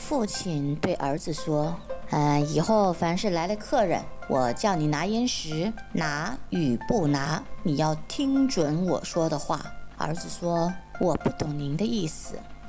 父亲对儿子说：以后凡是来了客人，我叫你拿烟时，拿与不拿，你要听准我说的话。儿子说：我不懂您的意思。